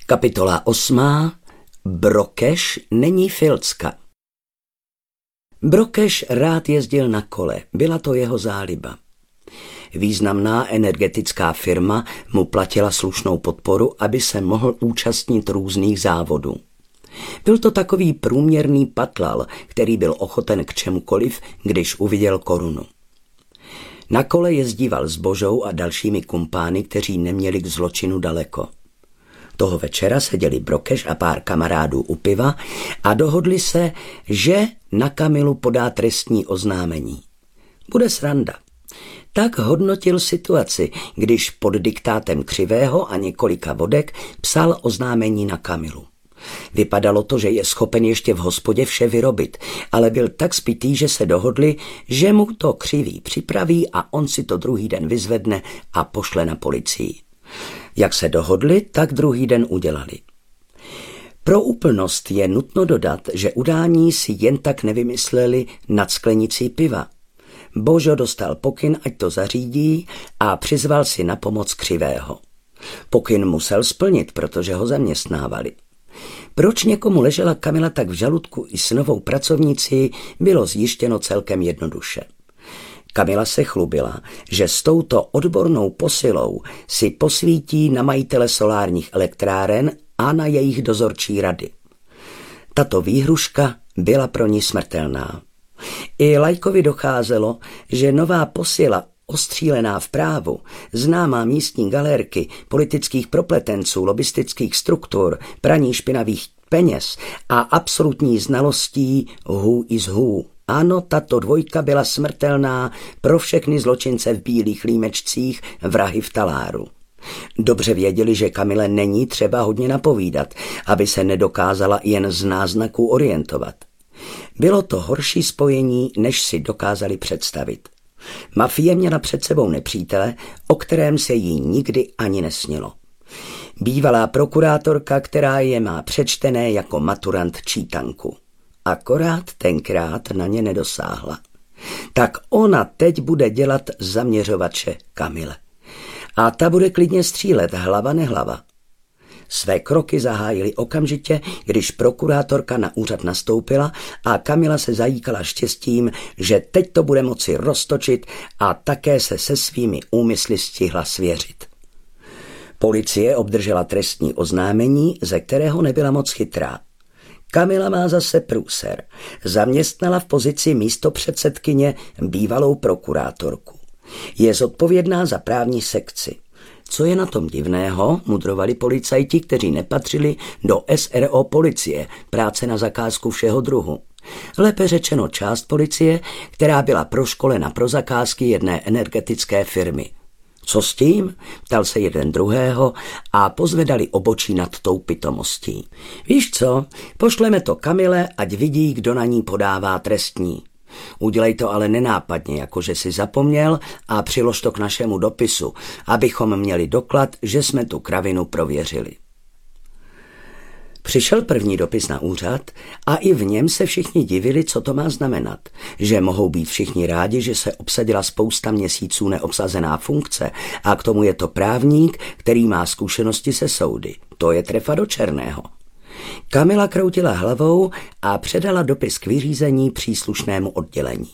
Kapitola 8. Brokeš není Filcka. Brokeš rád jezdil na kole, byla to jeho záliba. Významná energetická firma mu platila slušnou podporu, aby se mohl účastnit různých závodů. Byl to takový průměrný patlal, který byl ochoten k čemukoliv, když uviděl korunu. Na kole jezdíval s Božou a dalšími kumpány, kteří neměli k zločinu daleko. Toho večera seděli Brokeš a pár kamarádů u piva a dohodli se, že na Kamilu podá trestní oznámení. Bude sranda. Tak hodnotil situaci, když pod diktátem Křivého a několika vodek psal oznámení na Kamilu. Vypadalo to, že je schopen ještě v hospodě vše vyrobit, ale byl tak spitý, že se dohodli, že mu to Křivý připraví a on si to druhý den vyzvedne a pošle na policii. Jak se dohodli, tak druhý den udělali. Pro úplnost je nutno dodat, že udání si jen tak nevymysleli nad sklenicí piva. Božo dostal pokyn, ať to zařídí, a přizval si na pomoc Křivého. Pokyn musel splnit, protože ho zaměstnávali. Proč někomu ležela Kamila tak v žaludku i s novou pracovnicí, bylo zjištěno celkem jednoduše. Kamila se chlubila, že s touto odbornou posilou si posvítí na majitele solárních elektráren a na jejich dozorčí rady. Tato výhruška byla pro ní smrtelná. I Lajkovi docházelo, že nová posila, ostřílená v právu, známá místní galérky, politických propletenců, lobistických struktur, praní špinavých peněz a absolutní znalostí who is who. Ano, tato dvojka byla smrtelná pro všechny zločince v bílých límečcích, vrahy v taláru. Dobře věděli, že Kamile není třeba hodně napovídat, aby se nedokázala jen z náznaků orientovat. Bylo to horší spojení, než si dokázali představit. Mafie měla před sebou nepřítele, o kterém se jí nikdy ani nesnilo. Bývalá prokurátorka, která je má přečtené jako maturant čítanku. Akorát tenkrát na ně nedosáhla. Tak ona teď bude dělat zaměřovače Kamile. A ta bude klidně střílet, hlava nehlava. Své kroky zahájili okamžitě, když prokurátorka na úřad nastoupila a Kamila se zajíkala štěstím, že teď to bude moci roztočit a také se svými úmysly stihla svěřit. Policie obdržela trestní oznámení, ze kterého nebyla moc chytrá. Kamila má zase průser. Zaměstnala v pozici místopředsedkyně bývalou prokurátorku. Je zodpovědná za právní sekci. Co je na tom divného, mudrovali policajti, kteří nepatřili do SRO policie, práce na zakázku všeho druhu. Lépe řečeno část policie, která byla proškolena pro zakázky jedné energetické firmy. Co s tím? Ptal se jeden druhého a pozvedali obočí nad tou pitomostí. Víš co, pošleme to Kamile, ať vidí, kdo na ní podává trestní. Udělej to ale nenápadně, jakože si zapomněl, a přilož to k našemu dopisu, abychom měli doklad, že jsme tu kravinu prověřili. Přišel první dopis na úřad a i v něm se všichni divili, co to má znamenat. Že mohou být všichni rádi, že se obsadila spousta měsíců neobsazená funkce a k tomu je to právník, který má zkušenosti se soudy. To je trefa do černého. Kamila kroutila hlavou a předala dopis k vyřízení příslušnému oddělení.